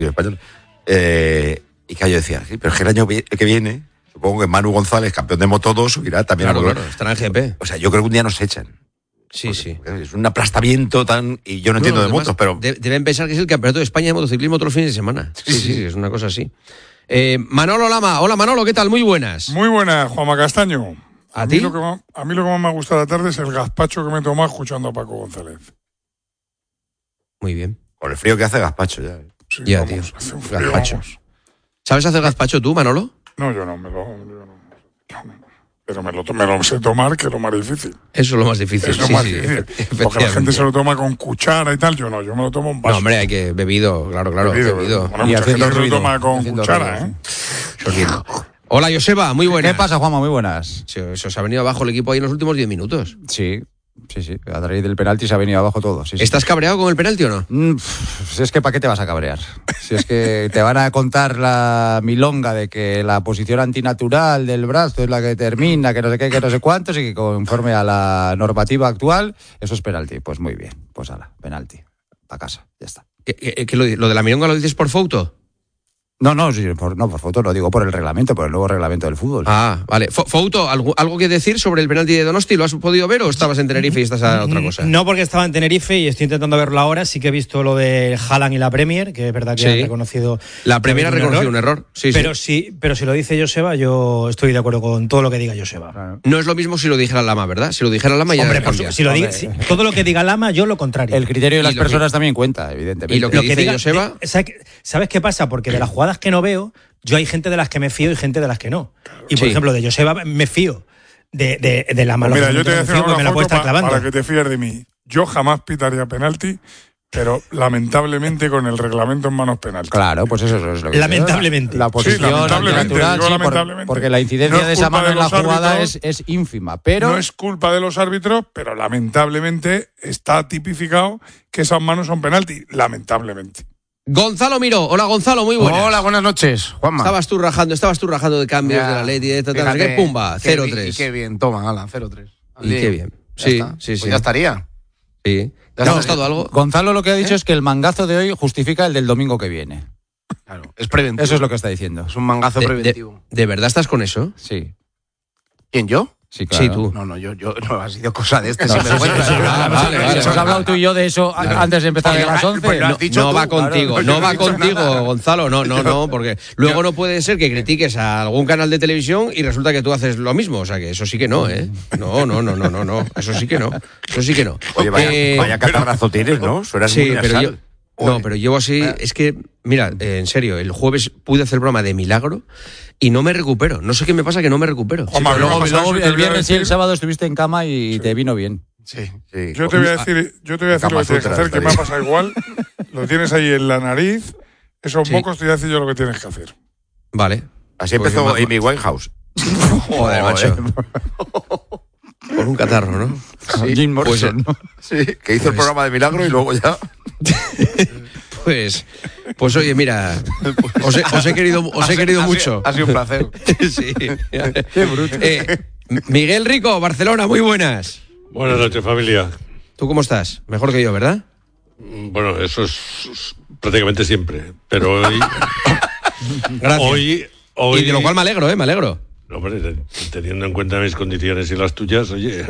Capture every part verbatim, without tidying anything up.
español. Eh, y que yo decía, sí, pero es que el año que viene, supongo que Manu González, campeón de Moto dos, subirá también claro, a Moto. Claro, estará en G P. O sea, yo creo que un día nos echan. Sí, porque, sí. Porque es un aplastamiento tan... Y yo no entiendo no, de motos, pero... De, deben pensar que es el campeonato de España de motociclismo todos los fines de semana. Sí, sí, sí, sí es una cosa así. Eh, Manolo Lama. Hola, Manolo, ¿qué tal? Muy buenas. Muy buenas, Juanma Castaño. ¿A, a ti? Mí lo que más, a mí lo que más me ha gustado la tarde es el gazpacho que me he tomado escuchando a Paco González. Muy bien. Con el frío que hace gazpacho ya. Sí, ya, tío. Hace un frío, gazpacho. Vamos. ¿Sabes hacer gazpacho tú, Manolo? No, yo no, me lo... Yo no, yo no. Pero me lo, me lo sé tomar, que es lo más difícil. Eso es lo más difícil. Es lo sí, más sí, difícil. Porque la gente se lo toma con cuchara y tal, yo no, yo me lo tomo en vaso. No, hombre, hay que bebido, claro, claro. Bebido. bebido. Bueno, mucha gente se lo toma con cuchara, ¿eh? Sonido. Hola, Joseba, muy buenas. ¿Qué pasa, Juanma? Muy buenas. Se, se os ha venido abajo el equipo ahí en los últimos diez minutos. Sí, sí, sí. A través del penalti se ha venido abajo todo. Sí, ¿Estás sí. cabreado con el penalti o no? Mm, si es que ¿para qué te vas a cabrear? Si es que te van a contar la milonga de que la posición antinatural del brazo es la que termina, que no sé qué, que no sé cuántos, y que conforme a la normativa actual, eso es penalti. Pues muy bien, pues ala, penalti. Para casa, ya está. ¿Qué, qué, qué lo, ¿Lo de la milonga lo dices por foto? No, no, sí, por, no, por foto no digo por el reglamento, por el nuevo reglamento del fútbol. Ah, vale. Fouto, ¿algo, ¿algo que decir sobre el penalti de Donosti? ¿Lo has podido ver o estabas en Tenerife y estás a otra cosa? No, porque estaba en Tenerife y estoy intentando verlo ahora. Sí que he visto lo de Haaland y la Premier, que es verdad que sí. han reconocido... La Premier ha reconocido un error, un error. Sí, pero, sí. sí, pero si lo dice Joseba, yo estoy de acuerdo con todo lo que diga Joseba. Claro. No es lo mismo si lo dijera Lama, ¿verdad? Si lo dijera Lama ya Hombre, cambia. Si lo diga, si, todo lo que diga Lama, yo lo contrario. El criterio de las personas que, también cuenta, evidentemente. Y lo que, lo que dice diga, Joseba... De, ¿Sabes qué pasa? Porque de las jugadas que no veo... Yo hay gente de las que me fío y gente de las que no. Y por sí. ejemplo, de Joseba me fío. De, de, de la mala. Mira, yo te voy a decir una me la puedo estar clavando. Para que te fíes de mí. Yo jamás pitaría penalti, pero lamentablemente con el reglamento en manos penalti. Claro, pues eso, eso es lo que lamentablemente. La, la posición sí, lamentablemente, natural, sí, lamentablemente. Por, porque la incidencia no de esa mano de en la jugada árbitros, es, es ínfima. Pero no es culpa de los árbitros, pero lamentablemente está tipificado que esas manos son penalti. Lamentablemente. Gonzalo Miró. Hola, Gonzalo, muy buenas. Hola, buenas noches, Juanma. Estabas tú rajando, estabas tú rajando de cambios ya, de la ley y de tal, tal, tal, pumba, cero tres. Y qué bien, toma, ala, cero tres. Y qué bien. Sí, ya sí, sí. Pues ya estaría. Sí. ¿Te ha gustado algo? Gonzalo lo que ha dicho ¿Eh? es que el mangazo de hoy justifica el del domingo que viene. Claro, es preventivo. Eso es lo que está diciendo. Es un mangazo de, preventivo. De, ¿De verdad estás con eso? Sí. ¿Quién, yo? Sí, claro. Sí, tú. No, no, yo, yo no ha sido cosa de este. No, si me sí, sí, sí, ah, vale, vale. Hemos hablado tú y yo de eso claro. antes de empezar a las once. Pues no, no va contigo, claro, no va contigo, nada. Gonzalo. No, no, no, porque luego no puede ser que critiques a algún canal de televisión y resulta que tú haces lo mismo. O sea, que eso sí que no, ¿eh? No, no, no, no, no, no. Eso sí que no. Eso sí que no. Oye, vaya, eh, vaya catarrazo tienes, ¿no? Suena sí, muy pero yo, no, pero llevo así, es que, mira, eh, en serio, el jueves pude hacer broma de milagro y no me recupero. No sé qué me pasa que no me recupero. Sí, luego, luego, luego el viernes y el sábado estuviste en cama y sí. te vino bien. Sí, sí. Yo te voy a decir, yo te voy a decir lo que tienes que hacer, que me ha pasado igual. Lo tienes ahí en la nariz, esos sí. mocos te voy a decir yo lo que tienes que hacer. Vale. Así pues empezó Amy Winehouse. Joder, macho. Por un catarro, ¿no? Sí. Jim Morrison, pues, ¿no? Sí, que hizo pues, el programa de milagro y luego ya... Pues, pues oye, mira, os he, os he querido, os he querido ha mucho. Sido, ha sido un placer. Sí. Qué bruto. Eh, Miguel Rico, Barcelona, muy buenas. Buenas noches, familia. ¿Tú cómo estás? Mejor que yo, ¿verdad? Bueno, eso es prácticamente siempre. Pero hoy... Gracias. Hoy, hoy... Y de lo cual me alegro, ¿eh? Me alegro. Hombre, teniendo en cuenta mis condiciones y las tuyas, oye...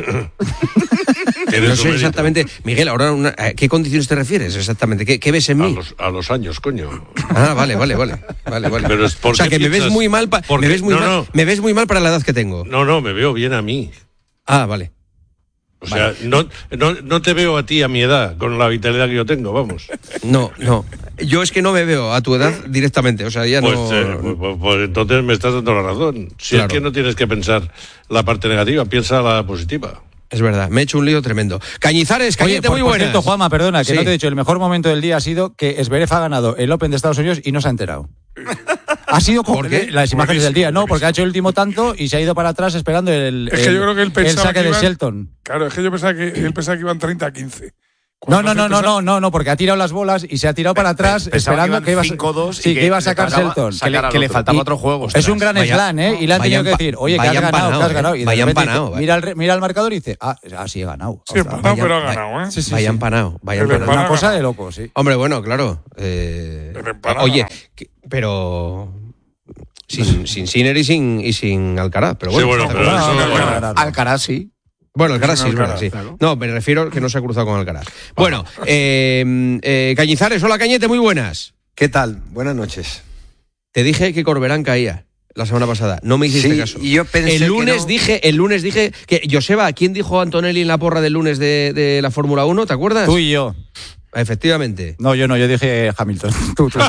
No sé exactamente, Miguel, ahora una, ¿a qué condiciones te refieres exactamente? ¿Qué, qué ves en mí? A los, a los años, coño. Ah, vale, vale, vale, vale, vale. Pero es o sea, que me ves muy mal, pa, me ves muy no, mal, no. me ves muy mal para la edad que tengo. No, no, me veo bien a mí. Ah, vale. O sea, vale. no, no, no te veo a ti a mi edad, con la vitalidad que yo tengo, vamos. No, no. Yo es que no me veo a tu edad directamente, o sea, ya pues, no... Eh, pues, pues, pues entonces me estás dando la razón. Si claro. es que no tienes que pensar la parte negativa, piensa la positiva. Es verdad, me he hecho un lío tremendo. Cañizares, Cañete, Oye, por, muy buenas. Por cierto, Juanma, perdona, que sí. no te he dicho, el mejor momento del día ha sido que Zverev ha ganado el Open de Estados Unidos y no se ha enterado. Ha sido como las imágenes del día, no, porque ha hecho el último tanto y se ha ido para atrás esperando el, es que el, yo creo que él el saque que iban, de Shelton. Claro, es que yo pensaba que él pensaba que iban treinta a quince. No, no, no, no, no, no, no, porque ha tirado las bolas y se ha tirado para atrás Pensaba esperando que iba que iba, cinco dos sí, y que que iba a le sacar tocaba Selton. sacar Que le, al que le otro. faltaba Y- otro juego. Es un gran Vaya- slam, ¿eh? Y le han vaya tenido que empa- decir, oye, que vaya has ganado, empanado, que has ¿eh? ganado. Y de Vaya repente empanado, dice, ¿eh? mira, el, re- mira el marcador y dice, ah, ah, sí he ganado. Sí, Ostras, empanado, vaya- pero ha vaya- ganado, ¿eh? sí, sí, Vaya sí. empanado, vaya El empanado. Una empanado. cosa de loco, sí. Hombre, bueno, claro. eh, El empanado. oye, que- pero sin, sin Sinner y sin, y sin Alcaraz. Pero bueno, Sí, bueno, está pero bien. eso- no, no, bueno, no, no, no. Alcaraz sí. Bueno, Alcaraz Sin sí, es verdad, Alcaraz, sí. claro. No, me refiero que no se ha cruzado con Alcaraz. Bueno, eh, eh, Cañizares, hola Cañete, muy buenas. ¿Qué tal? Buenas noches. Te dije que Corberán caía la semana pasada. No me hiciste Sí, caso. y yo pensé el lunes que no. dije, el lunes dije que Joseba, ¿quién dijo Antonelli en la porra del lunes de, de la Fórmula uno? ¿Te acuerdas? Tú y yo. Efectivamente. No, yo no, yo dije Hamilton. Tú, tú.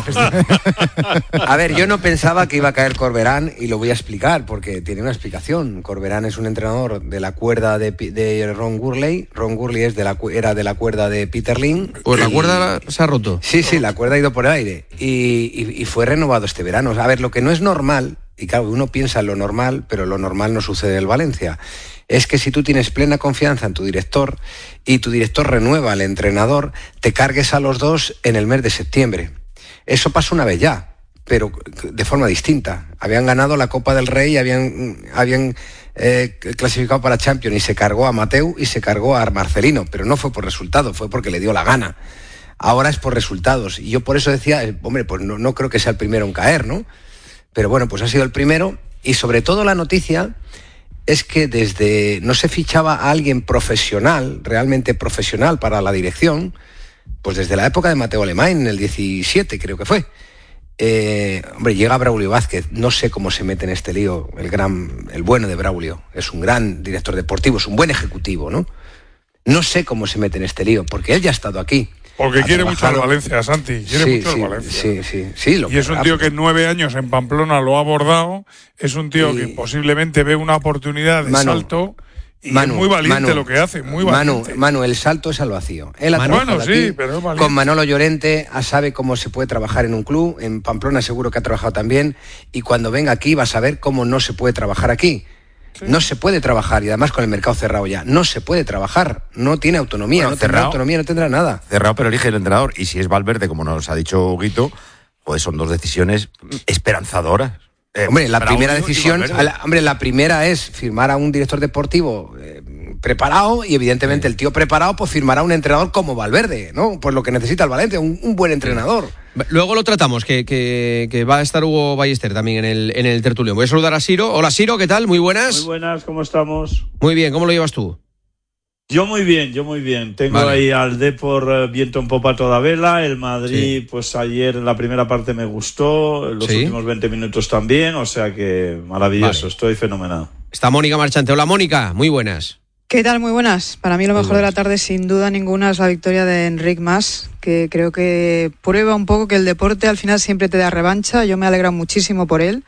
A ver, yo no pensaba que iba a caer Corberán y lo voy a explicar porque tiene una explicación. Corberán es un entrenador de la cuerda de, Pi- de Ron Gurley. Ron Gurley es de la, cu- era de la cuerda de Peter Lin. Pues la Y- cuerda se ha roto. Sí, sí, la cuerda ha ido por el aire y, y- y fue renovado este verano. A ver, lo que no es normal, y claro, uno piensa en lo normal, pero lo normal no sucede en el Valencia, es que si tú tienes plena confianza en tu director y tu director renueva al entrenador, te cargues a los dos en el mes de septiembre. Eso pasó una vez ya, pero de forma distinta. Habían ganado la Copa del Rey, habían, habían eh, clasificado para Champions y se cargó a Mateu y se cargó a Marcelino, pero no fue por resultado, fue porque le dio la gana. Ahora es por resultados. Y yo por eso decía, eh, hombre, pues no, no creo que sea el primero en caer, ¿no? Pero bueno, pues ha sido el primero. Y sobre todo la noticia es que desde no se fichaba a alguien profesional, realmente profesional para la dirección, pues desde la época de Mateo Alemán, en el diecisiete creo que fue. Eh, hombre, llega Braulio Vázquez, no sé cómo se mete en este lío, el gran, el bueno de Braulio, es un gran director deportivo, es un buen ejecutivo, ¿no? No sé cómo se mete en este lío, porque él ya ha estado aquí. Porque Ha quiere mucho al trabajado- Valencia, Santi. Quiere Sí, mucho sí, al Valencia. sí, sí, sí, lo Y es un querrá, tío porque- que nueve años en Pamplona lo ha abordado. Es un tío Y- que posiblemente ve una oportunidad de Manu, salto. Y Manu, es muy valiente Manu, lo que hace, muy Manu, valiente. Manu, el salto es al vacío. Él ha Manu, trabajado bueno, sí, aquí pero es valiente. con Manolo Llorente, ah, sabe cómo se puede trabajar en un club. En Pamplona seguro que ha trabajado también. Y cuando venga aquí va a saber cómo no se puede trabajar aquí. No se puede trabajar, y además con el mercado cerrado ya. No se puede trabajar. No tiene autonomía, Bueno, no tendrá cerrado. autonomía, no tendrá nada. Cerrado, pero elige el entrenador. Y si es Valverde, como nos ha dicho Guito, pues son dos decisiones esperanzadoras. Eh, Hombre, la Braulio primera y decisión, Valverde. la- hombre, la primera es firmar a un director deportivo eh, preparado y evidentemente el tío preparado pues firmará a un entrenador como Valverde, ¿no? Pues lo que necesita el Valencia, un, un buen entrenador. Luego lo tratamos, que, que, que va a estar Hugo Ballester también en el, en el tertulión. Voy a saludar a Siro. Hola Siro, ¿qué tal? Muy buenas. Muy buenas, ¿cómo estamos? Muy bien, ¿cómo lo llevas tú? Yo muy bien, yo muy bien. Tengo Vale. ahí al Depor eh, viento en popa a toda vela. El Madrid, pues ayer en la primera parte me gustó, en los Sí. últimos veinte minutos también, o sea que maravilloso, Vale. estoy fenomenal. Está Mónica Marchante. Hola Mónica, muy buenas. ¿Qué tal? Muy buenas. Para mí lo Muy mejor de la buenas. tarde, sin duda ninguna, es la victoria de Enric Mas, que creo que prueba un poco que el deporte al final siempre te da revancha. Yo me he alegrado muchísimo por él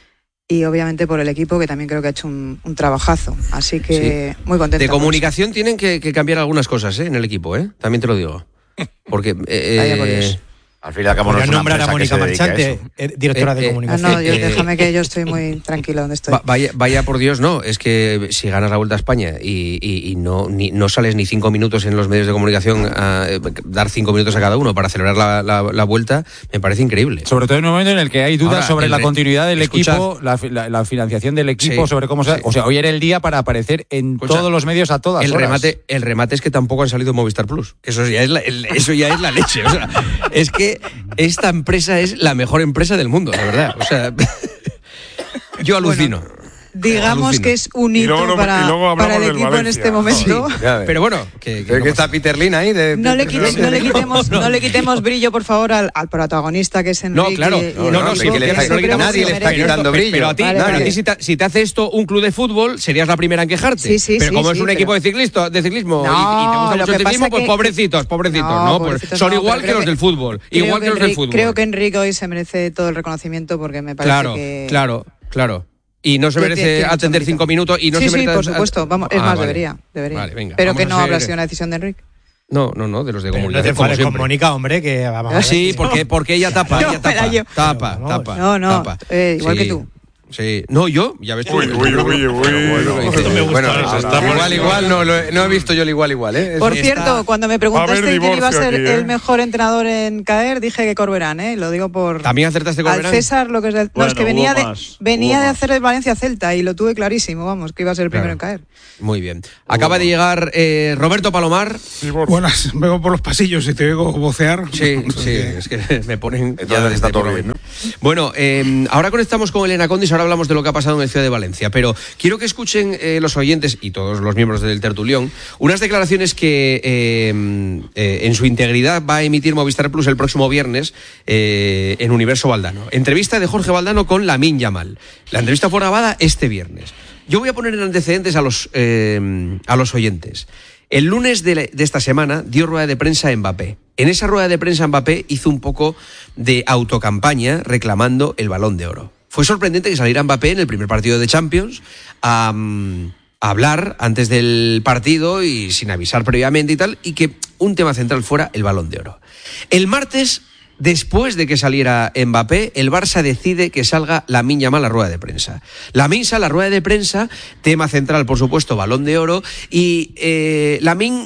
y obviamente por el equipo, que también creo que ha hecho un, un trabajazo. Así que muy contenta. De por comunicación tienen que, que cambiar algunas cosas ¿eh? en el equipo, ¿eh? También te lo digo. Porque... eh, Vaya por Dios. Al fin y al cabo no es Podrías una nombrar a empresa que Mónica se dedica a Marchante, eso. eh, directora Eh, de eh, eso. Ah, comunicación. no, yo, Eh, déjame que yo estoy muy tranquila donde estoy. Va- Vaya, vaya por Dios, no. Es que si ganas la Vuelta a España y, y- y no, ni- no sales ni cinco minutos en los medios de comunicación a eh, dar cinco minutos a cada uno para celebrar la, la- la Vuelta, me parece increíble. Sobre todo en un momento en el que hay dudas Ahora, sobre el la re- continuidad del escuchad. equipo, la, fi- la- la financiación del equipo, Sí, sobre cómo se... sí. O sea, hoy era el día para aparecer en Escucha, todos los medios a todas El horas. remate, el remate es que tampoco han salido en Movistar Plus. Que eso ya es la, el- eso ya es la leche. O sea, es que esta empresa es la mejor empresa del mundo, la verdad. O sea, yo alucino. Digamos Alucino. que es un Y hito luego no- para, y luego hablamos para el del equipo en Valencia. este momento. Ya ves. Pero bueno, que, que Pero no que pasa- está Peter Lin ahí de, No le, de- quite- no le quitemos, no le quitemos brillo, por favor, al, al protagonista que es Enrique. No, claro. y- y No, el no, no, equipo, sí, que le que está- yo no le creo quitamos- que nadie se le está merece. quitando pero, brillo. pero a ti, Vale, pero a vale. ti si, te, si te hace esto un club de fútbol, serías la primera en quejarte. Sí, sí, pero sí, como sí, es un pero- equipo de, ciclisto, de ciclismo y- y, No, te gusta lo mucho el que ciclismo, pasa pues que- pobrecitos, pobrecitos, No, ¿no? Pues pobrecitos son no, igual pero que creo los que- del fútbol. Creo Igual que que los del Enrique- fútbol. Creo que Enrique hoy se merece todo el reconocimiento porque me parece Claro, que... claro, claro. Y no se que- merece que tiene mucho atender mérito. cinco minutos y no sí, se merece... sí, por supuesto. Vamos, es Ah, más, vale. debería. debería. Vale, venga, pero vamos que a no ser- habrá sido una decisión de Enrique. No, no, no, de los de Pero no te comunicación, como enfades con siempre. Mónica, hombre, que vamos a ver. Sí, porque, porque ella tapa, No, ella me la tapa, llevo. tapa, Pero, tapa, No, no, tapa. eh, igual Sí. que tú. Sí. No, yo, ya ves tú. Uy, uy, uy, uy. Bueno, bueno, igual, igual, no, lo he- no he visto yo el igual, igual, ¿eh? Por Está- cierto, cuando me Va a preguntaste haber quién iba a divorcio ser aquí, ¿eh? el mejor entrenador en caer, dije que Corberán, ¿eh? Lo digo por... ¿También acertaste con Al Verán? César, lo que es del... no, Bueno, es que hubo venía de, más, venía hubo de más. hacer el Valencia-Celta y lo tuve clarísimo, vamos, que iba a ser el primero Claro. en caer. Muy bien. Acaba de llegar eh, Roberto Palomar. Divorcio. Buenas, vengo por los pasillos y te oigo vocear. Sí, sí, es que me ponen. Entonces está desde todo por bien, hoy. Bueno, eh, ahora conectamos con Elena Condis, ahora hablamos de lo que ha pasado en el Ciudad de Valencia, pero quiero que escuchen eh, los oyentes y todos los miembros del Tertulión unas declaraciones que eh, eh, en su integridad va a emitir Movistar Plus el próximo viernes eh, en Universo Valdano. Entrevista de Jorge Valdano con Lamine Yamal. La entrevista fue grabada este viernes. Yo voy a poner en antecedentes a los, eh, a los oyentes. El lunes de, la- de esta semana dio rueda de prensa a Mbappé. En esa rueda de prensa Mbappé hizo un poco de autocampaña reclamando el Balón de Oro. Fue sorprendente que saliera Mbappé en el primer partido de Champions a, mm, a hablar antes del partido y sin avisar previamente y tal, y que un tema central fuera el Balón de Oro. El martes, después de que saliera Mbappé, el Barça decide que salga Lamine Yamal a la rueda de prensa. Lamine sale a la rueda de prensa, tema central, por supuesto, Balón de Oro, y eh, Lamine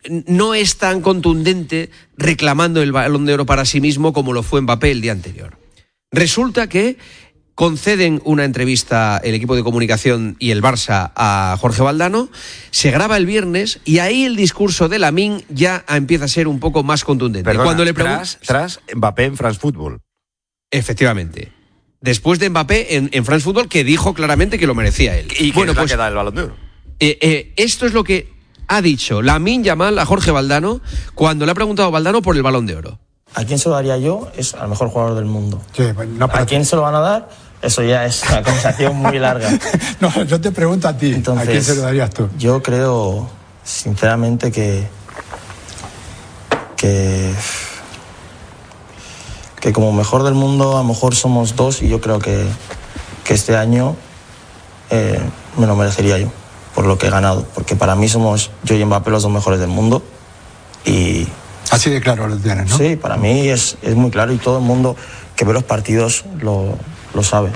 no es tan contundente reclamando el Balón de Oro para sí mismo como lo fue Mbappé el día anterior. Resulta que conceden una entrevista el equipo de comunicación y el Barça a Jorge Valdano, se graba el viernes y ahí el discurso de Lamine ya empieza a ser un poco más contundente. Perdona, Cuando le tras, tras Mbappé en France Football. Efectivamente. Después de Mbappé en, en France Football, que dijo claramente que lo merecía él. Y que bueno, es la pues que da el Balón de Oro. eh, eh, esto es lo que ha dicho Lamine Yamal a Jorge Valdano cuando le ha preguntado a Valdano por el Balón de Oro. ¿A quién se lo daría yo? Es al mejor jugador del mundo. Sí, no, ¿A quién se lo van a dar? Eso ya es una conversación muy larga. no, yo te pregunto a ti, Entonces, ¿a quién se lo darías tú? Yo creo, sinceramente, que. que. que como mejor del mundo, a lo mejor somos dos, y yo creo que, que este año eh, me lo merecería yo, por lo que he ganado. Porque para mí somos yo y Mbappé los dos mejores del mundo. Y. Así de claro lo tienes, ¿no? Sí, para mí es, es muy claro y todo el mundo que ve los partidos lo, lo sabe.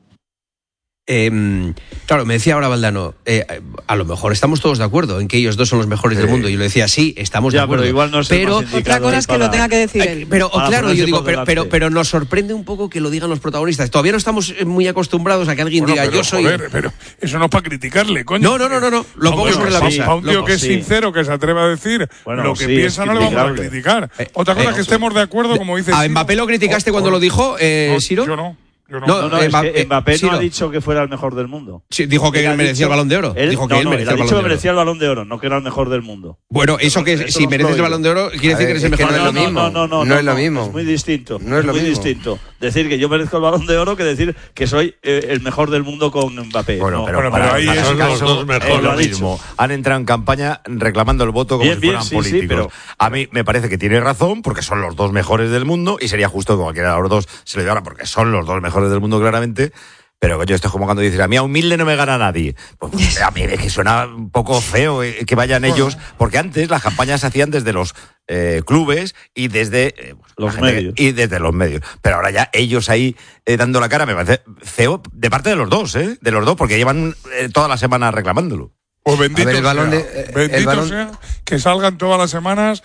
Eh, claro, me decía ahora Valdano, eh, a lo mejor estamos todos de acuerdo en que ellos dos son los mejores del mundo. Y yo le decía, sí, estamos Ya, de acuerdo. pero igual no es el pero más indicado Otra cosa es que para- lo tenga que decir Ay, él. Pero Para claro, ponerse yo digo, por pero, pero, delante. pero nos sorprende un poco que lo digan los protagonistas. Todavía no estamos eh, muy acostumbrados a que alguien Bueno, diga pero, yo soy. joder, pero eso no es para criticarle, coño. No, no, no, no, no. Lo Ah, pongo bueno, sobre la pa- mesa. pa un tío Lo- que es sí. sincero, que se atreve a decir Bueno, lo que sí, piensa, es no le vamos a criticable. criticar. Eh, Otra cosa eh, es que estemos de acuerdo, como dice ¿A Siro. Mbappé lo criticaste O- cuando o- lo dijo, eh, no, Siro? Yo no. Yo no. No, No, no, eh, es Mbappé- que Mbappé sí, no ha no. dicho que fuera el mejor del mundo. Sí, dijo que Él él ha merecía dicho- el Balón de Oro. él- dijo que no, él no, merecía ha el dicho Balón que de Oro. merecía el Balón de Oro, no que era el mejor del mundo. Bueno, eso que Eso si no mereces lo el Balón de Oro, quiere A decir que ver, eres el es que mejor no del es lo mundo. mismo. No, no, no, No es lo no, mismo. Es muy distinto. No es lo muy mismo. distinto. Decir que yo merezco el Balón de Oro que decir que soy eh, el mejor del mundo con Mbappé. Bueno, No. pero, Bueno, para pero ahí para es- el los caso, dos mejores. es lo Lo ha dicho. mismo. Han entrado en campaña reclamando el voto como Bien, si bien, fueran sí, sí, políticos. pero- A mí me parece que tiene razón porque son los dos mejores del mundo y sería justo que cualquiera de los dos se lo llevara porque son los dos mejores del mundo claramente. Pero coño, esto es como cuando dices, a mí a humilde no me gana nadie. Pues a mí es que suena un poco feo eh, que vayan ellos, porque antes las campañas se hacían desde los eh, clubes y desde eh, Los la gente que- medios. y desde los medios. Pero ahora ya ellos ahí eh, dando la cara me parece feo de parte de los dos, ¿eh? De los dos, porque llevan eh, toda la semana reclamándolo. Pues bendito A ver, el balón sea, de- eh, bendito el balón- sea que salgan todas las semanas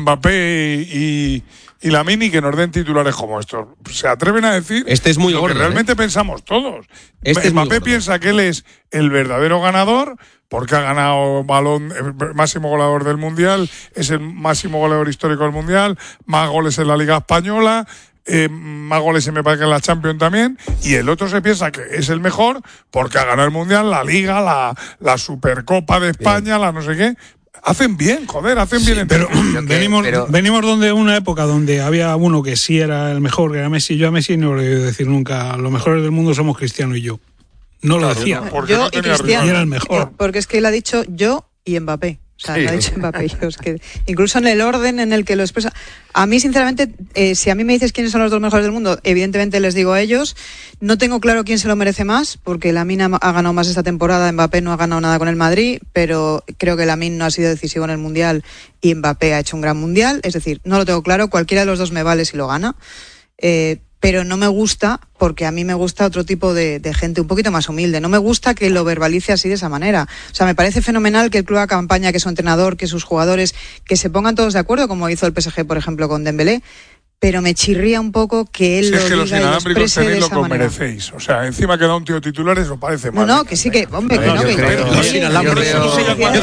Mbappé y, y, y Lamine y que nos den titulares como estos. Se atreven a decir Este es muy lo gordo, que realmente ¿eh? pensamos todos. Este es muy Mbappé gordo. piensa que él es el verdadero ganador porque ha ganado balón, el máximo goleador del Mundial, es el máximo goleador histórico del Mundial, más goles en la Liga Española, eh, más goles se me parece que en la Champions también, y el otro se piensa que es el mejor porque ha ganado el Mundial, la Liga, la, la Supercopa de España, la no sé qué. Hacen bien, joder, hacen bien. Pero entre- venimos, pero- venimos donde una época donde había uno que sí era el mejor, que era Messi. Yo a Messi no le voy a decir nunca, los mejores del mundo somos Cristiano y yo. No lo decía. porque Yo no y tenía Cristiano. rival. Y era el mejor. Eh, Porque es que él ha dicho yo y Mbappé. O sea, Sí. no ha dicho Mbappé. Yo, es que incluso en el orden en el que lo expresa. A mí, sinceramente, eh, si a mí me dices quiénes son los dos mejores del mundo, evidentemente les digo a ellos. No tengo claro quién se lo merece más, porque Lamine ha ha ganado más esta temporada, Mbappé no ha ganado nada con el Madrid, pero creo que Lamine no ha sido decisivo en el Mundial y Mbappé ha hecho un gran Mundial. Es decir, no lo tengo claro, cualquiera de los dos me vale si lo gana. Eh, pero no me gusta porque a mí me gusta otro tipo de, de gente un poquito más humilde. No me gusta que lo verbalice así de esa manera. O sea, me parece fenomenal que el club haga campaña, que su entrenador, que sus jugadores, que se pongan todos de acuerdo, como hizo el P S G, por ejemplo, con Dembélé, pero me chirría un poco que él si lo es que diga los y lo inalámbricos exprese de tenéis lo esa que os manera. merecéis. O sea, encima que da un tío titular, eso parece mal. No, no, que sí que, hombre, que no, que Los inalámbricos.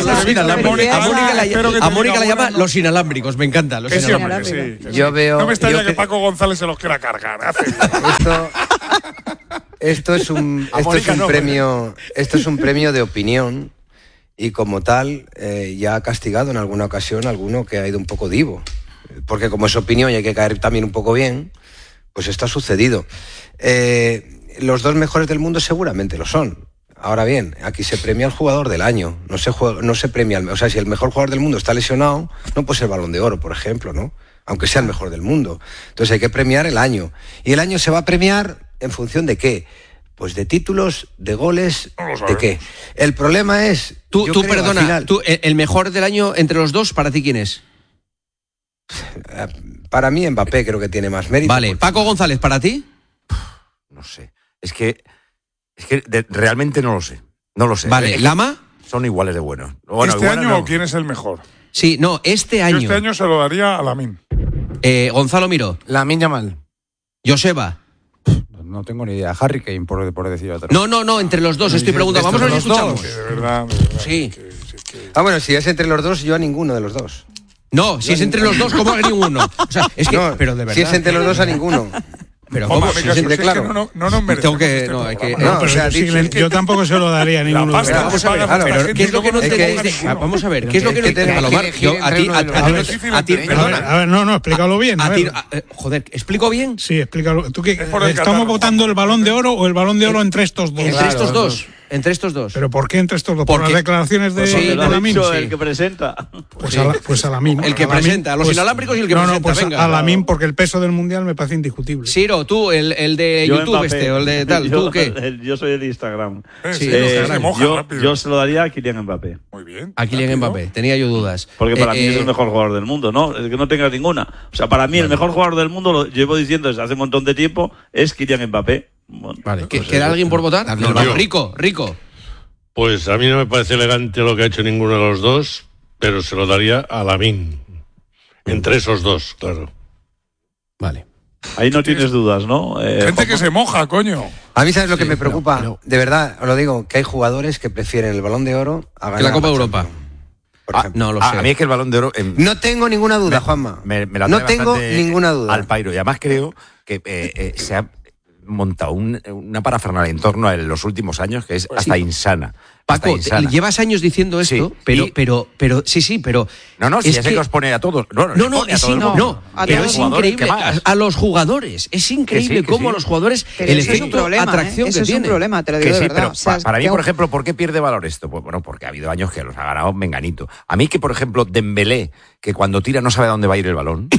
A Mónica la llama los inalámbricos, me encanta. Los inalámbricos. Yo veo. No me extraña yo que Paco González se los quiera cargar. Hace bien. Esto, esto es un, esto es un premio, esto es un premio de opinión y como tal eh, ya ha castigado en alguna ocasión a alguno que ha ido un poco divo, porque como es opinión y hay que caer también un poco bien, pues esto ha sucedido. Eh, los dos mejores del mundo seguramente lo son. Ahora bien, aquí se premia al jugador del año, no se juega, no se premia, al, o sea, si el mejor jugador del mundo está lesionado, no puede ser el Balón de Oro, por ejemplo, ¿no? Aunque sea el mejor del mundo. Entonces hay que premiar el año. Y el año se va a premiar en función de qué. Pues de títulos, de goles, ¿de qué? El problema es... Tú, yo tú creo, perdona, al final, tú, el mejor del año entre los dos, ¿para ti quién es? Para mí Mbappé creo que tiene más mérito. Vale, Paco González, ¿para ti? No sé. Es que, es que de, realmente no lo sé. No lo sé. Vale, es ¿Lama? Son iguales de buenos. Bueno, ¿Este igual año no. o quién es el mejor? Sí, no, este Yo año. este año se lo daría a Lamine. Eh, Gonzalo Miró. Lamine Yamal. Joseba. No tengo ni idea. Harry Kane, por, por decir otro. No, no, no, entre los dos, estoy preguntando. Vamos a ver si escuchamos. Sí, de verdad, de verdad. Sí. Que- que- Ah, bueno, si es entre los dos, yo a ninguno de los dos. No, si es entre los dos, ¿cómo a ninguno? O sea, es que, No, pero de verdad. si es entre los dos, a ninguno. Pero Toma, ¿cómo? me Si caso, es entre- es que claro. no, no, no nos merecemos Tengo que- este no, hay que- programa. No, pero o sea, yo, sí dicho- le- es que- yo tampoco se lo daría a ninguno pasta de que los Vamos a ver, paga claro, la pero gente ¿qué es lo que no y luego entendéis? no de- paga ninguno. Vamos a ver, ¿qué es lo que no Es que tenemos que Palomar, elegir yo- entre a ti, uno a de los a- dos. a- Es difícil a ti, entender. A ver, perdona. a ver, no, no, explícalo bien. A A ti, ver. a- eh, joder, ¿explico bien? Sí, explícalo. ¿Tú qué, Es por el ¿Estamos Qatar. votando el Balón de Oro o el Balón de Oro entre estos dos? Entre estos dos. Entre estos dos. ¿Pero por qué entre estos dos? ¿Por Porque- las declaraciones de, Pues porque de lo ha Lamine? dicho sí. el que presenta. Pues, a la, pues a Lamine. El que A Lamine, presenta, a los pues- inalámbricos y el que no, presenta, No, pues venga. a Lamine, porque el peso del Mundial me parece indiscutible. Ciro, tú, el, el de Yo YouTube Mbappé. este, o el de tal, yo, ¿tú qué? el- yo soy el de Instagram. Eh, Sí, sí, Eh, se moja yo, rápido. yo se lo daría a Kylian Mbappé. Muy bien. A Kylian rápido. Mbappé, tenía yo dudas. Porque para Eh, mí es eh, el mejor jugador del mundo, ¿no? Es que no tenga ninguna. O sea, para mí el mejor jugador del mundo, lo llevo diciendo desde hace un montón de tiempo, es Kylian Mbappé. Bueno, Vale, ¿que- pues ¿queda eso. alguien por votar? No, No, yo. Rico, Rico. Pues a mí no me parece elegante lo que ha hecho ninguno de los dos, pero se lo daría a Lamine. Entre esos dos, claro. Vale. Ahí no tienes dudas, ¿no? Eh, Gente que Juanma. se moja, coño. A mí, ¿sabes lo que Sí, me pero- preocupa? pero- De verdad, os lo digo, que hay jugadores que prefieren el Balón de Oro a ganar Que la Copa la Europa. Champions, por Ah, ejemplo. No lo Ah, sé. a mí es que el Balón de Oro... em, No tengo ninguna duda, Juanma. me- me la no trae tengo bastante ninguna duda. Al pairo. Y además creo que eh, eh, se ha montado un- una parafernalia en torno a él en los últimos años que es hasta insana. hasta Paco, te- insana. llevas años diciendo esto, Sí, pero, y- pero, pero, sí, sí, pero. No, no, si es ya sé que os pone a todos. No, no, No, se no, pone a es todo el in- mundo. no, A pero todos es los jugadores, increíble. ¿qué A, más? a los jugadores. Es increíble Que sí, que cómo sí. a los jugadores. Pero el eso es un efecto problema, atracción ¿eh? Eso que es un tiene. problema, te lo Que digo de sí, verdad. pero O sea, pa- para mí, que- por ejemplo, ¿por qué pierde valor esto? Pues bueno, porque ha habido años que los ha ganado Menganito. A mí que, por ejemplo, Dembélé, que cuando tira no sabe a dónde va a ir el balón,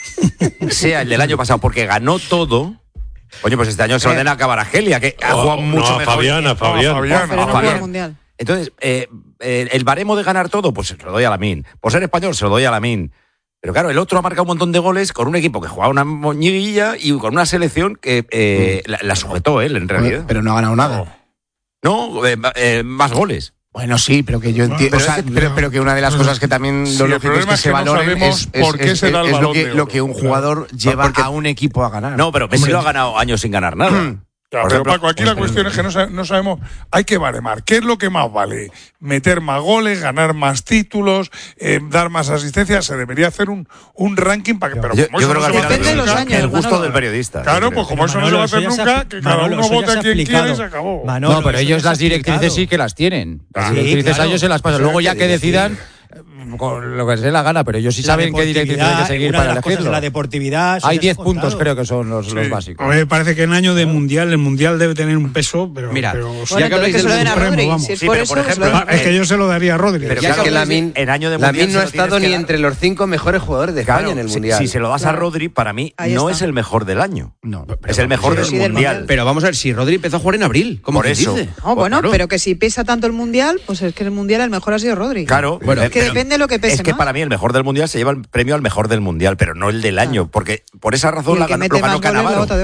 sea el del año pasado porque ganó todo. Coño, pues este año se lo den a Cabarasgelia, que ha O- jugado no, mucho a mejor. Fabián, a Fabián. Fabián. pero no Ah, juega Fabián. el Mundial. Entonces, eh, eh, el baremo de ganar todo, pues se lo doy a Lamine. Por ser español, se lo doy a Lamine. Pero claro, el otro ha marcado un montón de goles con un equipo que jugaba una moñiguilla y con una selección que eh, la, la sujetó él, en realidad. Pero no ha ganado nada. No, eh, eh, más goles. Bueno, sí, pero que yo entiendo. Pero o sea, es que- pero, pero que una de las cosas que también Sí, lo el lógico es problema que es se que no valoren sabemos es, es- por qué es- se da el es lo Balón que, de lo Oro. que un jugador lleva a un equipo a ganar. No, pero Messi lo ha ganado años sin ganar nada. Claro, Por pero ejemplo, Paco, aquí la cuestión es que no, sa- no sabemos, hay que baremar. ¿Qué es lo que más vale? Meter más goles, ganar más títulos, eh, dar más asistencia. Se debería hacer un, un ranking para que. Pero yo, como yo eso creo no que se va a al hacer Depende de los nunca, años, el gusto Manolo. del periodista. Claro, yo creo. pues como eso no se Manolo, va a hacer eso ya se nunca, ha- que cada Manolo, uno eso ya vote se a ha quien explicado. quiere y se acabó. Manolo, No, pero eso ellos ya las se ha directrices explicado. sí que las tienen. Las Sí, directrices claro. a ellos se las pasan. Eso Luego es ya que que decir. decidan eh, con lo que se dé la gana, pero ellos sí La saben qué directrices hay que deportividad, seguir una para de las cosas elegirlo. de la deportividad. eso Hay ya se ha diez puntos, contado. creo que son los, los Sí. básicos. A mí me parece que en año de mundial, el mundial debe tener un peso, pero. Mira, pero ya Bueno, que entonces habláis que se lo del den a Supremo, Rodri. vamos. Si es Sí, por pero eso, por que se lo ejemplo, den a Ah, es que Rodri. yo se lo daría a Rodri. Pero Ya claro, que Lamine- en año de Lamine mundial no se ha lo tienes estado que ni dar. entre los cinco mejores jugadores de España Claro, en el si- Mundial. Si, se lo das Claro. a Rodri, para mí Ahí no está. es el mejor del año. No, Es el mejor Pero del sí del mundial. mundial. Pero vamos a ver, si Rodri empezó a jugar en abril, ¿cómo Por que eso. dice? No, bueno, Claro. pero que si pesa tanto el mundial, pues es que el mundial el mejor ha sido Rodri. Claro, Bueno, eh, que pero depende de lo que pese Es que más. para mí el mejor del mundial se lleva el premio al mejor del mundial, pero no el del año, porque por esa Y razón el la que ganó, mete lo ganó más goles la Cannavaro. bota de oro.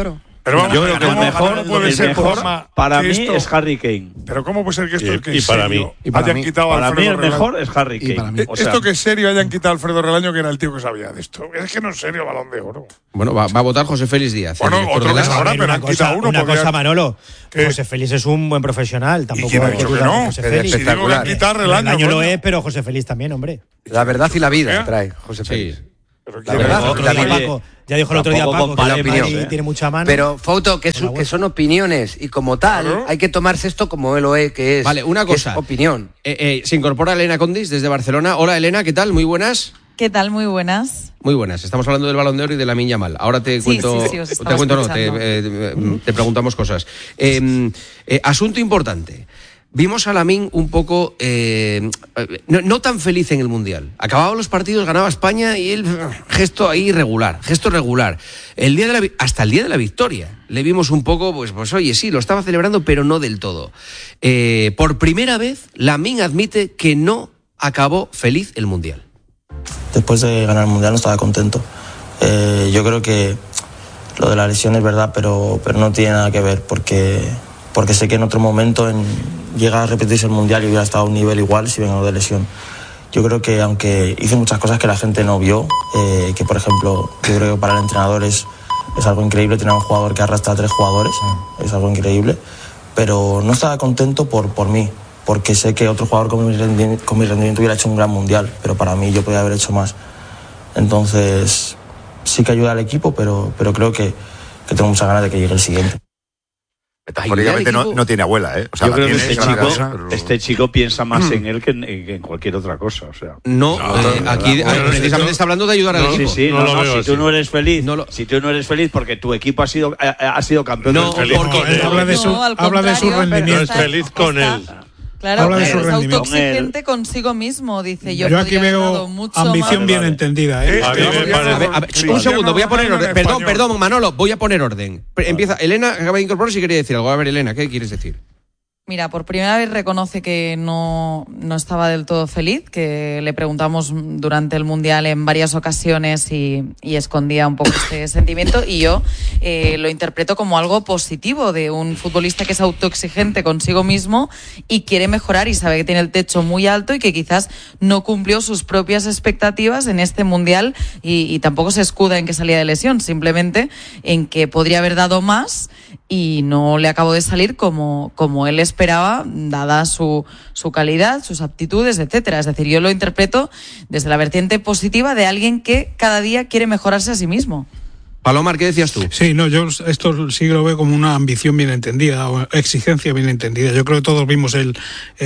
Pero vamos, yo creo que el mejor, no puede el ser mejor forma para que mí esto- es Harry Kane. Pero ¿cómo puede ser que esto Y- que y en para serio mí. Y para hayan mí. quitado a Para mí Alfredo el Relaño? mejor es Harry Y para Kane. mí. O sea, Esto que es serio hayan quitado a Alfredo Relaño, que era el tío que sabía de esto. Es que no es serio Balón de Oro. Bueno, va, va a votar José Félix Díaz. el Bueno, director otro de que la- sabrá, A ver, pero una han cosa, quitado uno, una podría- cosa, Manolo. ¿Qué? José Félix es un buen profesional. Tampoco quién ha hay dicho que dudar de no? José Que Félix. Si digo que han espectacular. quitado Relaño, Relaño lo coño. es, pero José Félix también, hombre. La verdad y la vida ¿Eh? trae José Sí. Félix. Pero La quién verdad, era? Otro la día vida. Paco, ya dijo el otro día Tampoco Paco que compare el Madrid opinión, ¿eh? tiene mucha mano. Pero, Fouto, que, Con su- la que son opiniones y como tal Claro. hay que tomarse esto como él lo es, que es, Vale, una que es cosa. opinión. Eh, eh, se incorpora Elena Condis desde Barcelona. Hola, Elena, ¿qué tal? Muy buenas. ¿Qué tal? Muy buenas. Muy buenas. Estamos hablando del Balón de Oro y de Lamine Yamal. Ahora te Sí, cuento, sí, sí, os te estaba cuento, no, te, escuchando. eh, te preguntamos cosas. Eh, eh, asunto importante. Vimos a Lamine un poco eh, no, no tan feliz en el Mundial. Acababan los partidos, ganaba España y él, gesto ahí regular, gesto regular. El día de la, vi- hasta el día de la victoria le vimos un poco, pues, pues oye, sí, lo estaba celebrando, pero no del todo. Eh, por primera vez, Lamine admite que no acabó feliz el Mundial. Después de ganar el Mundial no estaba contento. Eh, yo creo que lo de la lesión es verdad, pero, pero no tiene nada que ver, porque, porque sé que en otro momento en, llega a repetirse el Mundial y hubiera estado a un nivel igual si vengo de lesión. Yo creo que aunque hice muchas cosas que la gente no vio, eh, que por ejemplo, yo creo que para el entrenador es, es algo increíble tener un jugador que arrastra a tres jugadores, es algo increíble, pero no estaba contento por, por mí, porque sé que otro jugador con mi, rendi- con mi rendimiento hubiera hecho un gran Mundial, pero para mí yo podía haber hecho más. Entonces, sí que ayuda al equipo, pero, pero creo que, que tengo muchas ganas de que llegue el siguiente. Metafóricamente Ayudar al no, equipo. no tiene abuela, ¿eh? O sea, yo la creo que tiene, este es una chico, cosa, pero- este chico piensa más en él que en, que en cualquier otra cosa. O sea. No, No, eh, no, aquí no, eh, no, precisamente no, está hablando de ayudar al no, equipo. Sí, sí, No no, lo no, veo si así. tú no eres feliz, No lo- si tú no eres feliz porque tu equipo ha sido ha, ha sido campeón No, del feliz porque- con Él él. habla de su, No, al habla de su contrario, pero rendimiento. No es feliz con está- él. Claro, Habla de su es rendimiento. autoexigente consigo mismo. Dice, yo, Yo aquí podría haber dado veo mucho ambición más. bien Vale. entendida. ¿eh? A mí me Cristiano- parece- A ver, a ver, Cristiano un segundo, voy a poner Ronaldo orden. en Perdón, español. perdón, Manolo, voy a poner orden. Pre- Empieza, Elena acaba de incorporarse y quería decir algo. A ver, Elena, ¿qué quieres decir? Mira, por primera vez reconoce que no, no estaba del todo feliz, que le preguntamos durante el Mundial en varias ocasiones y, y escondía un poco este sentimiento, y yo eh, lo interpreto como algo positivo de un futbolista que es autoexigente consigo mismo y quiere mejorar y sabe que tiene el techo muy alto y que quizás no cumplió sus propias expectativas en este Mundial y, y tampoco se escuda en que salía de lesión, simplemente en que podría haber dado más y no le acabó de salir como, como él esperaba, dada su, su calidad, sus aptitudes, etcétera. Es decir, yo lo interpreto desde la vertiente positiva de alguien que cada día quiere mejorarse a sí mismo. Palomar, ¿qué decías tú? Sí, no, yo esto sí que lo veo como una ambición bien entendida, o exigencia bien entendida. Yo creo que todos vimos el,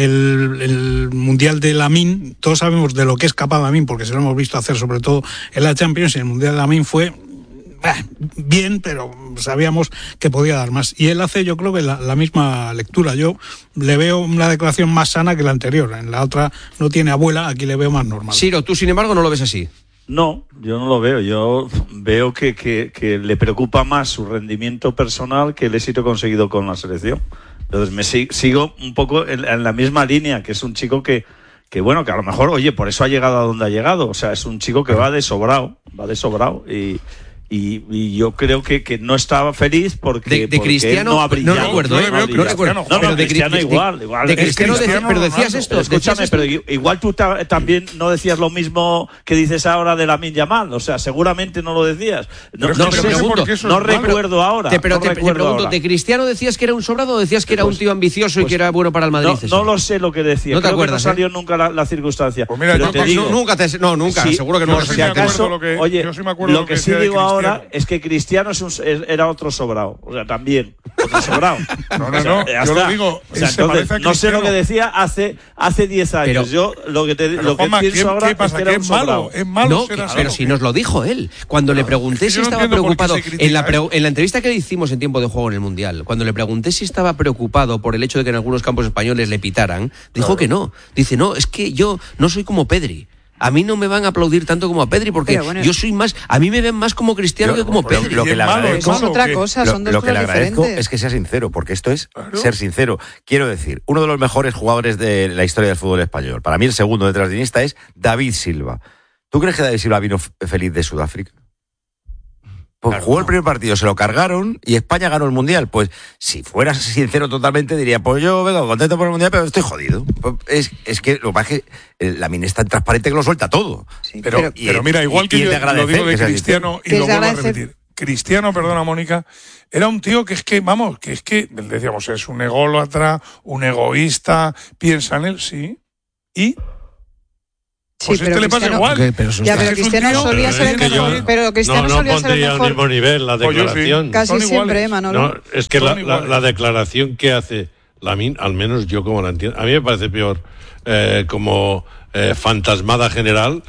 el, el Mundial de Lamine, todos sabemos de lo que es capaz Lamine, porque se lo hemos visto hacer sobre todo en la Champions, y el Mundial de Lamine fue bah, bien, pero sabíamos que podía dar más. Y él hace, yo creo que la, la misma lectura. Yo le veo una declaración más sana que la anterior. En la otra no tiene abuela, aquí le veo más normal. Ciro, tú sin embargo no lo ves así. No, yo no lo veo. Yo veo que, que, que le preocupa más su rendimiento personal que el éxito conseguido con la selección. Entonces me sig- sigo un poco en, en la misma línea, que es un chico que, que bueno, que a lo mejor, oye, por eso ha llegado a donde ha llegado. O sea, es un chico que va de sobrado, va de sobrado y... Y, y yo creo que, que no estaba feliz porque, De, de porque Cristiano, él no ha brillado. no recuerdo, Yo ¿eh? le veo no Cristiano, recuerdo. No, no, pero de Cristiano Cri- igual, igual. de Es Cristiano, Cristiano decía- pero decías Ronaldo. esto, Escúchame, decías pero esto. igual tú ta- también no decías lo mismo que dices ahora de Lamine Yamal. O sea, seguramente no lo decías. No, Pero es no que sé, no sé pregunto, por qué eso no es malo. recuerdo ahora. Te, pero no te, te recuerdo pregunto, ahora. ¿de Cristiano decías que era un sobrado o decías que era un Pues- tío ambicioso y pues que era bueno para el Madrid? No, eso? no lo sé lo que decía. No te Creo acuerdas, que no salió ¿eh? nunca la, la circunstancia. Pues mira, pero yo te paso- digo, nunca, te, no, nunca, Sí, seguro que yo no. sí por me si acuerdo acaso, lo que- oye, yo sí me acuerdo lo lo que que sí decía de digo ahora Cristiano. es que Cristiano es un- es- era otro sobrado. O sea, también, otro sobrado. No, no, O sea, no, ya yo lo está. digo, O sea, se entonces, parece a no sé lo Cristiano. que decía hace hace diez años. Pero- yo lo que te Pero, lo que Juanma, pienso ¿qué, ahora qué es pasa? que ¿Que era un es malo? sobrado. ¿Es malo No, ser que- así? pero si nos lo dijo él. Cuando le pregunté Es que si yo no estaba entiendo por qué preocupado, se critica en la, pre- eso. en la entrevista que le hicimos en tiempo de juego en el Mundial, cuando le pregunté si estaba preocupado por el hecho de que en algunos campos españoles le pitaran, dijo que no. Dice, no, es que yo no soy como Pedri. A mí no me van a aplaudir tanto como a Pedri porque Pero bueno, yo soy más, a mí me ven más como Cristiano Yo- que como pero Pedri. lo que Y le es malo, agradezco- es Eso es otra que- cosa, Lo, son dos lo que le cosas agradezco diferentes. es que sea sincero, porque esto es Claro. ser sincero. Quiero decir, uno de los mejores jugadores de la historia del fútbol español, para mí el segundo detrás de Iniesta es David Silva. ¿Tú crees que David Silva vino f- feliz de Sudáfrica? Pues Claro, jugó no. el primer partido, se lo cargaron y España ganó el Mundial. Pues si fuera sincero totalmente diría, pues yo vengo contento por el Mundial, pero estoy jodido. Pues es, es que lo que pasa es que el Lamine es tan transparente que lo suelta todo. Sí, Pero, pero, Y- pero mira, igual y- que y yo de lo digo agradecer de que sea Cristiano y Que lo es de vuelvo a agradecer. repetir. Cristiano, perdona Mónica, era un tío que es que, vamos, que es que, decíamos, es un ególatra, un egoísta, piensa en él, sí. ¿Y? Pues sí, este pero le pasa Cristiano- igual. Ok, pero eso Ya, está- pero Es un Cristiano tío- solía pero ser es el que yo- mejor. Pero Cristiano no, no solía ser el pondría al mejor. mismo nivel la Pues yo sí. declaración. Casi Son siempre, iguales. ¿eh, Manolo? No, es que Son la, la- iguales. la declaración que hace Lamine, al menos yo como la entiendo, a mí me parece peor eh, como eh, fantasmada general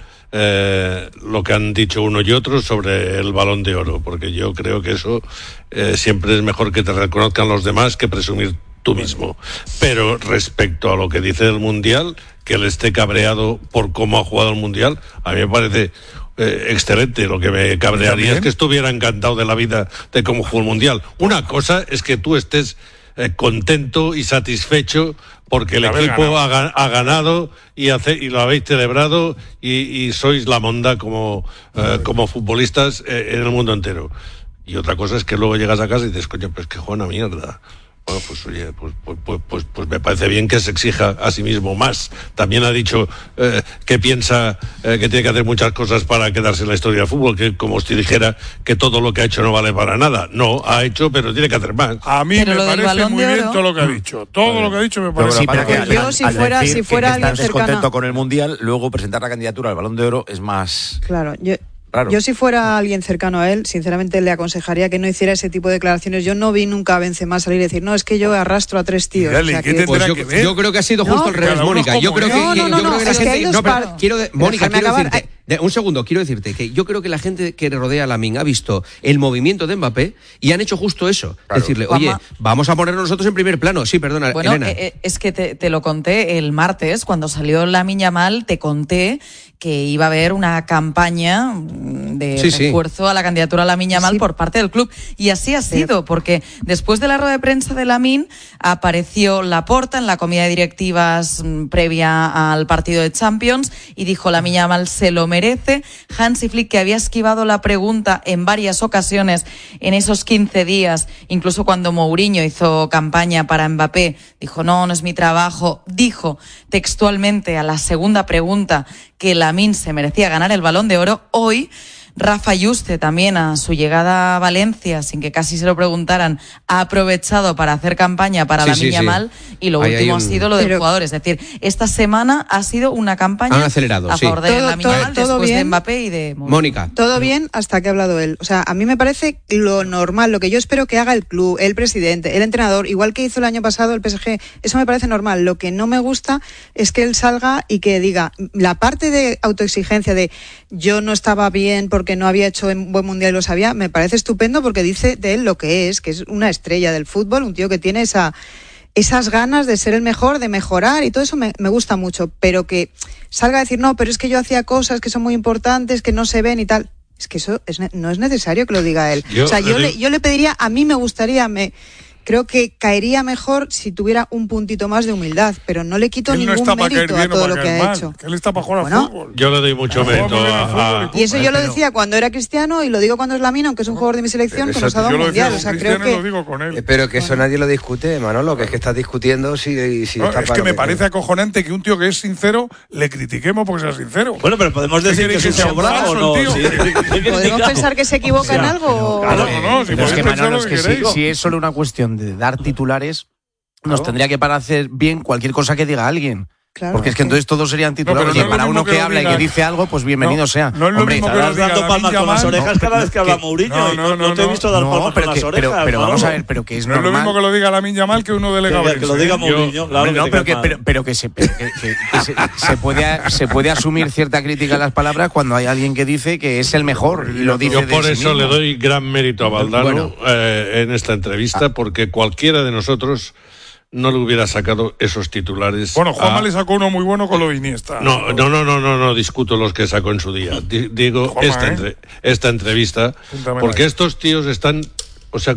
eh, lo que han dicho uno y otro sobre el Balón de Oro, porque yo creo que eso eh, siempre es mejor que te reconozcan los demás que presumir tú mismo. Pero respecto a lo que dice del Mundial, que él esté cabreado por cómo ha jugado el Mundial, a mí me parece eh, excelente. Lo que me cabrearía ¿También? es que estuviera encantado de la vida de cómo jugó el Mundial. Una cosa es que tú estés eh, contento y satisfecho porque el De haber equipo ganado. ha, ga- ha ganado y, hace, y lo habéis celebrado y, y sois la monda como, eh, como futbolistas eh, en el mundo entero. Y otra cosa es que luego llegas a casa y dices, coño, pues que juega una mierda. Bueno, pues oye, pues, pues, pues, pues, pues me parece bien que se exija a sí mismo más. También ha dicho eh, que piensa eh, que tiene que hacer muchas cosas para quedarse en la historia del fútbol, que como si dijera que todo lo que ha hecho no vale para nada. No, ha hecho, pero tiene que hacer más. A mí Pero me lo del parece Balón muy de bien Oro- todo lo que ha dicho. Todo lo que ha dicho me parece Sí, muy pero bien. que yo, al- si al fuera- decir si fuera que alguien estás cercano- descontento con el Mundial, luego presentar la candidatura al Balón de Oro es más... Claro, yo, Claro. yo si fuera alguien cercano a él, sinceramente le aconsejaría que no hiciera ese tipo de declaraciones. Yo no vi nunca a Benzema salir y decir, no, es que yo arrastro a tres tíos. Dale, O sea ¿qué que- te- Pues tendrá yo, que ver. yo creo que ha sido No, justo al revés, cada uno Mónica. Yo como creo es. que, No, no, yo no, creo no, que la es que gente. hay dos No, pero par- quiero de- Mónica, Déjame quiero acabar. decirte. de- un segundo, quiero decirte que yo creo que la gente que rodea a Lamine ha visto el movimiento de Mbappé y han hecho justo eso. Decirle, oye, Juanma. vamos a ponernos nosotros en primer plano. Sí, perdona, Bueno, Elena. eh, eh, es que te, te lo conté el martes, cuando salió Lamine Yamal, te conté que iba a haber una campaña mm, de Sí, sí. refuerzo a la candidatura a Lamine Yamal Sí. por parte del club. Y así ha sido, porque después de la rueda de prensa de Lamine apareció Laporta en la comida de directivas mm, previa al partido de Champions y dijo Lamine Yamal se lo merece. Hansi Flick, que había esquivado la pregunta en varias ocasiones en esos quince días, incluso cuando Mourinho hizo campaña para Mbappé, dijo no, no es mi trabajo. Dijo textualmente a la segunda pregunta que Lamine se merecía ganar el Balón de Oro. Hoy Rafa Yuste, también a su llegada a Valencia, sin que casi se lo preguntaran, ha aprovechado para hacer campaña para Sí, Lamine sí, sí. Yamal y lo Ahí hay último un- ha sido lo del Pero- jugador. Es decir, esta semana ha sido una campaña Han acelerado, a sí. favor de Todo- Lamine todo- Yamal todo después de bien. Mbappé y de Mourinho. Mónica. Todo bien hasta que ha hablado él. O sea, a mí me parece lo normal, lo que yo espero que haga el club, el presidente, el entrenador, igual que hizo el año pasado el P S G, eso me parece normal. Lo que no me gusta es que él salga y que diga, la parte de autoexigencia de yo no estaba bien porque no había hecho un buen mundial y lo sabía, me parece estupendo porque dice de él lo que es, que es una estrella del fútbol, un tío que tiene esa... esas ganas de ser el mejor, de mejorar y todo eso me, me gusta mucho, pero que salga a decir, no, pero es que yo hacía cosas que son muy importantes, que no se ven y tal. Es que eso es, ne- no es necesario que lo diga él. Yo o sea, yo le le, digo- yo le pediría, a mí me gustaría, me creo que caería mejor si tuviera un puntito más de humildad, pero no le quito Él no ningún está para caer mérito a bien o todo para lo que caer ha mal, hecho. que él está para jugar Bueno. al fútbol. Yo le doy mucho Juega mérito muy bien al a, fútbol a- y punto. Y eso yo lo Pero- decía cuando era Cristiano y lo digo cuando es Lamine, aunque es un jugador de mi selección, que nos ha dado Yo un lo decía mundial. con O sea, Cristiano creo y lo que digo con él. Eh, Pero que eso nadie lo discute, Manolo, que es que estás discutiendo si, si No, está es para que lo me parece acojonante que un tío que es sincero le critiquemos porque sea sincero. Bueno, pero podemos decir ¿Qué que queréis es un que sea sobrado o falso no. el tío? Sí. podemos pensar que se equivoca en algo. Claro, no, no, si Pero es podéis que, pensar Manolo, lo es que que si, queréis. si es solo una cuestión de dar titulares, nos tendría que parecer bien cualquier cosa que diga alguien. Claro. Porque es que entonces todos serían titulares. pero no y es lo para mismo uno que que lo habla y diga- que dice algo, pues bienvenido No, sea. no es lo Hombre, mismo que Estarás lo diga dando palmas Lamine con las Yamal, orejas no, cada vez que habla Mourinho. no, y no, no, no, te he no. visto dar no, palmas pero con que, las pero, orejas. pero vamos Manolo. a ver, pero que es No es lo normal. mismo que lo diga Lamine Yamal que uno de Que, Legabense. que lo diga ¿eh? Mourinho, claro. Hombre, que no, te pero cae que, mal. pero, pero que, se, que- que- que se, se puede, se puede asumir cierta crítica a las palabras cuando hay alguien que dice que es el mejor y lo dice Yo de por sí eso mismo. le doy gran mérito a Valdano Bueno. eh, en esta entrevista, porque cualquiera de nosotros no le hubiera sacado esos titulares. Bueno, Juanma a- le sacó uno muy bueno con lo de Iniesta. No, no, no, no, no, no discuto los que sacó en su día. Di- digo Juanma, esta, ¿eh? entre- esta entrevista, Apúntamela porque ahí. estos tíos están, o sea,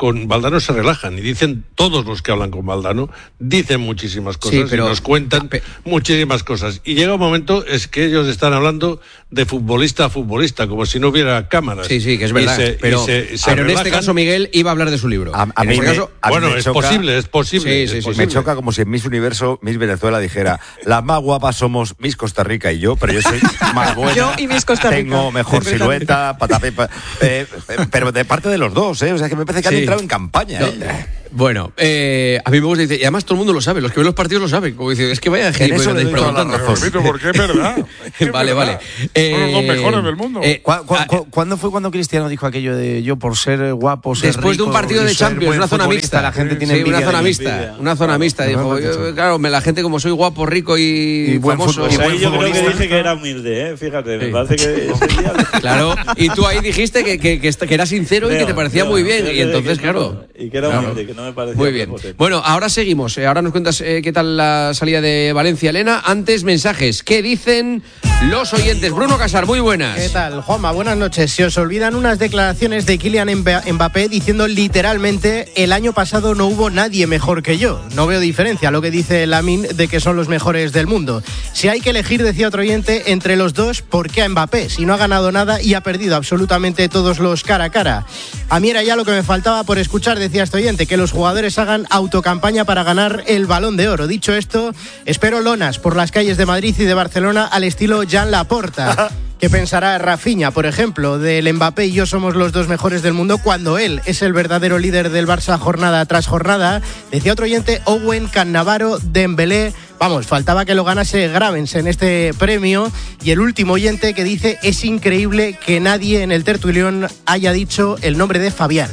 con Valdano se relajan y dicen, todos los que hablan con Valdano, dicen muchísimas cosas Sí, pero- y nos cuentan pe- muchísimas cosas. Y llega un momento, es que ellos están hablando de futbolista a futbolista, como si no hubiera cámaras. Sí, sí, que es Y verdad. se- y pero se- se pero en este relajan. caso Miguel iba a hablar de su libro. A, a en mí este me, caso, a mí Bueno, me es choca- posible, es posible. Sí, es sí, sí, posible. Me choca como si en Miss Universo, Miss Venezuela dijera, las más guapas somos Miss Costa Rica y yo, pero yo soy más buena. Yo y Miss Costa Rica. Tengo mejor silueta, patapé, pa- eh, eh, pero de parte de los dos, ¿eh? O sea, que me parece que han Sí. entrado en campaña, No, ¿eh? Bueno, eh, a mí me gusta decir, y además todo el mundo lo sabe, los que ven los partidos lo saben. Como dicen, es que vaya En eso le doy toda la preguntando. razón. Repito, porque es verdad. Es que es Vale, verdad. vale. Son los dos Eh, mejores del mundo. eh, ¿Cu- cu- ah, cu- ¿Cuándo fue cuando Cristiano dijo aquello de yo por ser guapo, ser Después de un rico partido y de ser Champions, buen una zona futbolista, mixta. la gente tiene Sí, envidia una zona de mí? mixta. Una zona mixta. Claro, Dijo, claro. yo, claro, me- la gente como soy guapo, rico y, Y buen famoso. fútbol- Pues buen ahí yo creo que futbolista. dije que era humilde, ¿eh? Fíjate, me Sí. parece que ese día... Claro, y tú ahí dijiste que, que, que, est- que era sincero y que te Creo, parecía creo, muy bien. creo Y que- entonces, que- claro. Y que era Claro. humilde, que no me parecía Muy bien. prepotente. Bueno, ahora seguimos. Eh, ahora nos cuentas eh, qué tal la salida de Valencia, Elena. Antes, mensajes. ¿Qué dicen los oyentes? Bruno Casar, muy buenas. ¿Qué tal, Juanma? Buenas noches. Se os olvidan unas declaraciones de Kylian Mba- Mbappé diciendo literalmente el año pasado no hubo nadie mejor que yo. No veo diferencia a lo que dice Lamine de que son los mejores del mundo. Si hay que elegir, decía otro oyente, entre los dos, ¿por qué a Mbappé? Si no ha ganado nada y ha perdido absolutamente todos los cara a cara. A mí era ya lo que me faltaba por escuchar, decía este oyente, que los jugadores hagan autocampaña para ganar el Balón de Oro. Dicho esto, espero lonas por las calles de Madrid y de Barcelona al estilo Jan Laporta. ¿Qué pensará Rafinha, por ejemplo, del Mbappé y yo somos los dos mejores del mundo cuando él es el verdadero líder del Barça jornada tras jornada? Decía otro oyente, Owen, Cannavaro, Dembélé. Vamos, faltaba que lo ganase Gravens en este premio. Y el último oyente que dice, es increíble que nadie en el tertulión haya dicho el nombre de Fabián.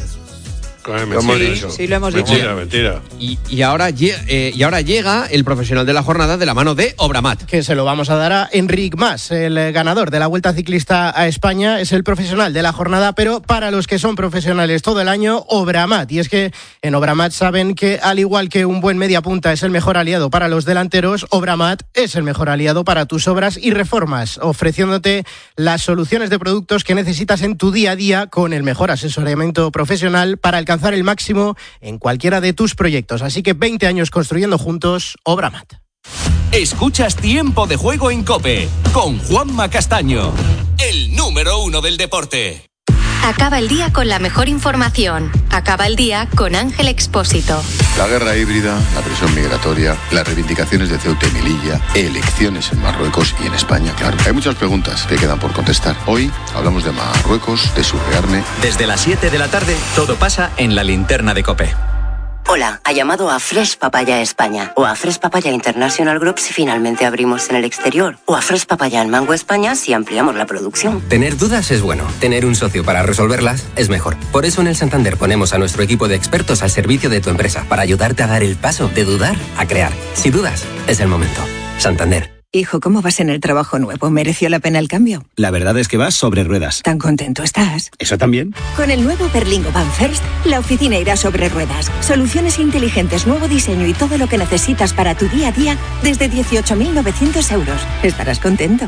Lo hemos dicho. Sí, lo hemos dicho. Mentira, mentira. Y, y, ahora, lle- eh, y ahora llega el profesional de la jornada de la mano de Obramat. Que se lo vamos a dar a Enric Mas, el eh, ganador de la Vuelta Ciclista a España. Es el profesional de la jornada, pero para los que son profesionales todo el año, Obramat. Y es que en Obramat saben que, al igual que un buen mediapunta es el mejor aliado para los delanteros, Obramat es el mejor aliado para tus obras y reformas, ofreciéndote las soluciones de productos que necesitas en tu día a día con el mejor asesoramiento profesional para alcanzar el máximo en cualquiera de tus proyectos. Así que veinte años construyendo juntos, Obramat. Escuchas Tiempo de Juego en COPE con Juanma Castaño, el número uno del deporte. Acaba el día con la mejor información. Acaba el día con Ángel Expósito. La guerra híbrida, la presión migratoria, las reivindicaciones de Ceuta y Melilla, elecciones en Marruecos y en España, claro. Hay muchas preguntas que quedan por contestar. Hoy hablamos de Marruecos, de su rearme. Desde las siete de la tarde, todo pasa en la linterna de COPE. Hola, ha llamado a Fresh Papaya España o a Fresh Papaya International Group si finalmente abrimos en el exterior o a Fresh Papaya en Mango España si ampliamos la producción. Tener dudas es bueno, tener un socio para resolverlas es mejor. Por eso en el Santander ponemos a nuestro equipo de expertos al servicio de tu empresa para ayudarte a dar el paso de dudar a crear. Si dudas, es el momento. Santander. Hijo, ¿cómo vas en el trabajo nuevo? ¿Mereció la pena el cambio? La verdad es que vas sobre ruedas. ¿Tan contento estás? ¿Eso también? Con el nuevo Berlingo Van First, la oficina irá sobre ruedas. Soluciones inteligentes, nuevo diseño y todo lo que necesitas para tu día a día desde dieciocho mil novecientos euros. Estarás contento.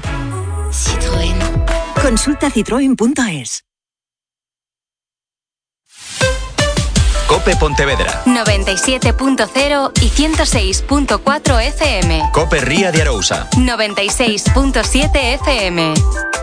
Citroën. Consulta citroen punto es. COPE Pontevedra. noventa y siete punto cero y ciento seis punto cuatro F M. COPE Ría de Arousa. noventa y seis punto siete F M.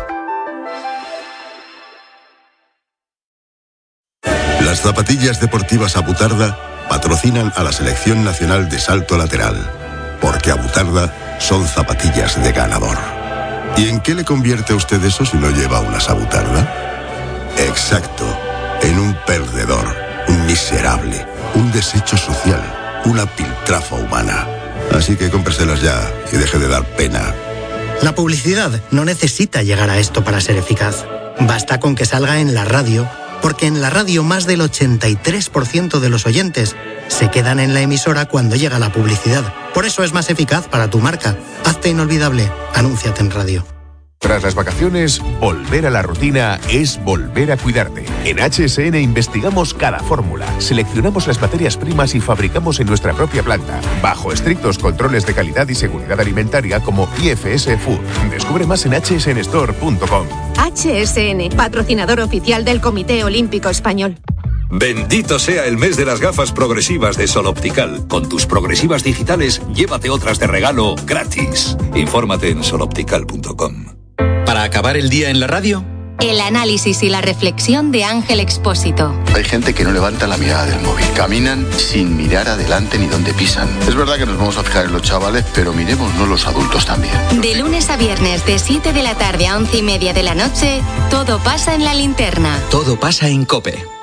Las zapatillas deportivas Abutarda patrocinan a la Selección Nacional de Salto Lateral, porque Abutarda son zapatillas de ganador. ¿Y en qué le convierte a usted eso si no lleva unas Abutarda? Exacto, en un perdedor. Un miserable, un desecho social, una piltrafa humana. Así que cómpreselas ya y deje de dar pena. La publicidad no necesita llegar a esto para ser eficaz. Basta con que salga en la radio, porque en la radio más del ochenta y tres por ciento de los oyentes se quedan en la emisora cuando llega la publicidad. Por eso es más eficaz para tu marca. Hazte inolvidable. Anúnciate en radio. Tras las vacaciones, volver a la rutina es volver a cuidarte. En H S N investigamos cada fórmula, seleccionamos las materias primas y fabricamos en nuestra propia planta, bajo estrictos controles de calidad y seguridad alimentaria como I F S Food. Descubre más en h s n store punto com. H S N, patrocinador oficial del Comité Olímpico Español. Bendito sea el mes de las gafas progresivas de Sol Optical. Con tus progresivas digitales, llévate otras de regalo gratis. Infórmate en sol optical punto com. Para acabar el día en la radio, El análisis y la reflexión de Ángel Expósito. Hay gente que no levanta la mirada del móvil. Caminan sin mirar adelante ni donde pisan. Es verdad que nos vamos a fijar en los chavales, pero miremosnos los adultos también. De lunes a viernes, de siete de la tarde a once y media de la noche, todo pasa en la linterna. todo pasa en COPE.